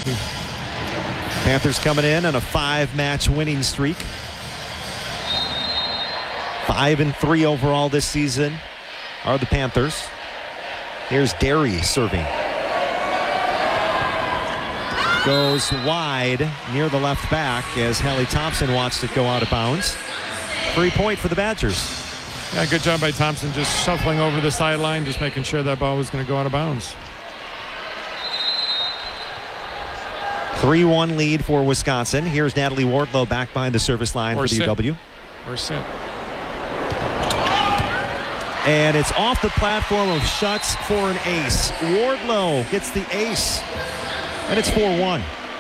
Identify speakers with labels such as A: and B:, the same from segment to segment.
A: Milwaukee.
B: Panthers coming in on a 5-match winning streak. 5-3 overall this season are the Panthers. Here's Derry serving. Goes wide near the left back as Hallie Thompson watched it go out of bounds. Free point for the Badgers.
A: Yeah, good job by Thompson, just shuffling over the sideline, just making sure that ball was going to go out of bounds.
B: 3-1 lead for Wisconsin. Here's Natalie Wardlow back behind the service line for the UW.
A: Or sit.
B: And it's off the platform of Schutz for an ace. Wardlow gets the ace. And it's 4-1.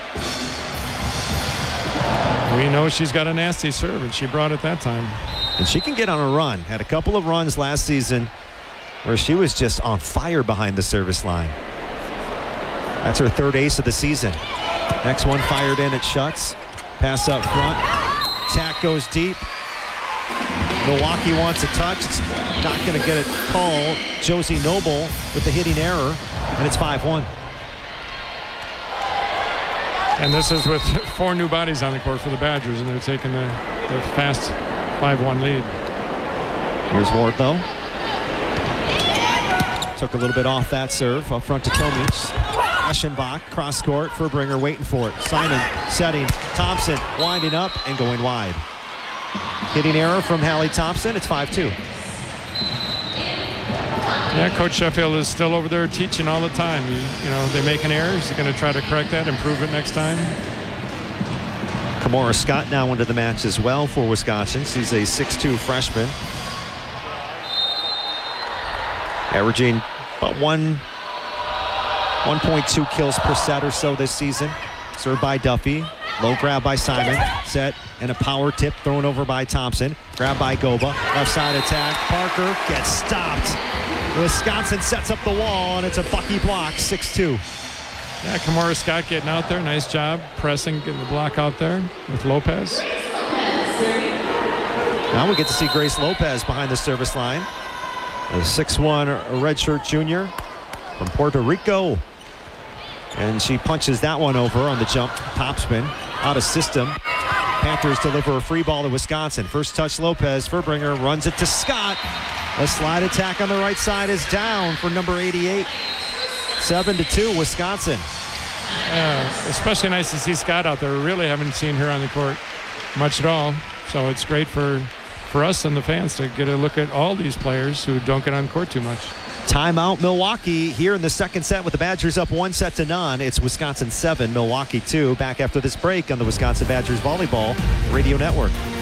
A: We know she's got a nasty serve, and she brought it that time.
B: And she can get on a run. Had a couple of runs last season where she was just on fire behind the service line. That's her third ace of the season. Next one fired in at Schutz. Pass up front. Attack goes deep. Milwaukee wants a touch. It's not going to get it called. Josie Noble with the hitting error, and it's 5-1.
A: And this is with 4 new bodies on the court for the Badgers, and they're taking the fast 5-1 lead.
B: Here's Wardlow. Took a little bit off that serve. Up front to Tomic. Eschenbach, cross court. Furbringer waiting for it. Simon setting. Thompson winding up and going wide. Hitting error from Hallie Thompson. It's 5-2.
A: Yeah, Coach Sheffield is still over there teaching all the time. You know, they make an error. He's going to try to correct that, improve it next time.
B: Kamora Scott now into the match as well for Wisconsin. She's a 6'2 freshman. Averaging about 1.2 kills per set or so this season. Served by Duffy. Low grab by Simon. Set and a power tip thrown over by Thompson. Grab by Goba. Left side attack. Parker gets stopped. Wisconsin sets up the wall, and it's a Bucky block, 6-2.
A: Yeah, Kamora Scott getting out there. Nice job pressing, getting the block out there with Lopez.
B: Now we get to see Grace Lopez behind the service line. A 6'1 redshirt junior from Puerto Rico. And she punches that one over on the jump. Topspin out of system. Panthers deliver a free ball to Wisconsin. First touch Lopez. Furbringer runs it to Scott. A slide attack on the right side is down for number 88. 7-2 Wisconsin.
A: Especially nice to see Scott out there. We really haven't seen her on the court much at all. So it's great for us and the fans to get a look at all these players who don't get on court too much.
B: Timeout Milwaukee here in the second set with the Badgers up 1-0. It's Wisconsin 7, Milwaukee 2. Back after this break on the Wisconsin Badgers Volleyball Radio Network.